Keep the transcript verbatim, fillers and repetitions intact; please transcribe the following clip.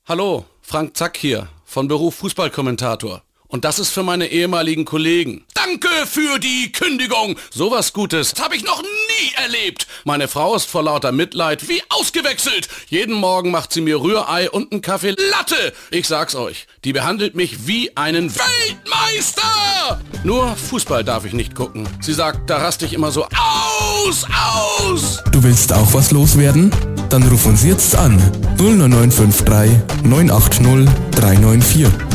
Hallo, Frank Zack hier, von Beruf Fußballkommentator. Und das ist für meine ehemaligen Kollegen. Danke für die Kündigung. Sowas Gutes habe ich noch nie erlebt. Meine Frau ist vor lauter Mitleid wie ausgewechselt. Jeden Morgen macht sie mir Rührei und einen Kaffee Latte. Ich sag's euch, die behandelt mich wie einen Weltmeister. Nur Fußball darf ich nicht gucken. Sie sagt, da raste ich immer so aus, aus. Du willst auch was loswerden? Dann ruf uns jetzt an. null neun neun fünf drei neun acht null drei neun vier.